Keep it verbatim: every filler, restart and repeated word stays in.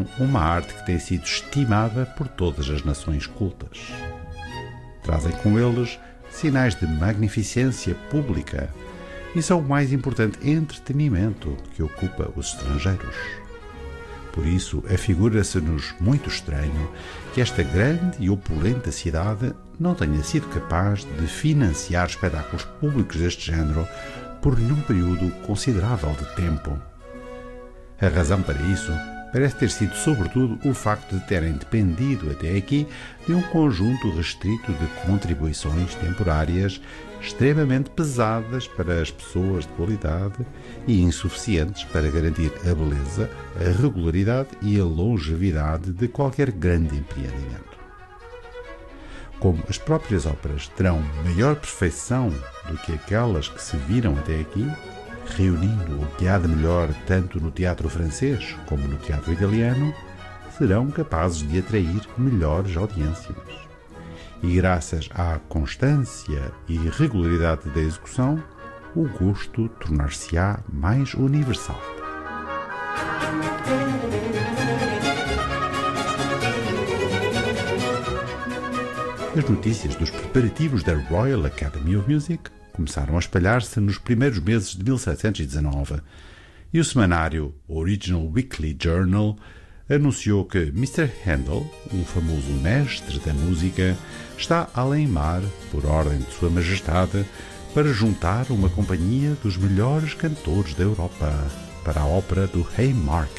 representam uma arte que tem sido estimada por todas as nações cultas. Trazem com eles sinais de magnificência pública e são o mais importante entretenimento que ocupa os estrangeiros. Por isso, afigura-se-nos muito estranho que esta grande e opulenta cidade não tenha sido capaz de financiar espetáculos públicos deste género por nenhum período considerável de tempo. A razão para isso parece ter sido, sobretudo, o facto de terem dependido até aqui de um conjunto restrito de contribuições temporárias extremamente pesadas para as pessoas de qualidade e insuficientes para garantir a beleza, a regularidade e a longevidade de qualquer grande empreendimento. Como as próprias óperas terão maior perfeição do que aquelas que se viram até aqui, reunindo o que há de melhor tanto no teatro francês como no teatro italiano, serão capazes de atrair melhores audiências. E graças à constância e regularidade da execução, o gosto tornar-se-á mais universal. As notícias dos preparativos da Royal Academy of Music começaram a espalhar-se nos primeiros meses de mil setecentos e dezanove, e o semanário Original Weekly Journal anunciou que mister Handel, um famoso mestre da música, está além-mar, por ordem de Sua Majestade, para juntar uma companhia dos melhores cantores da Europa para a ópera do Haymarket.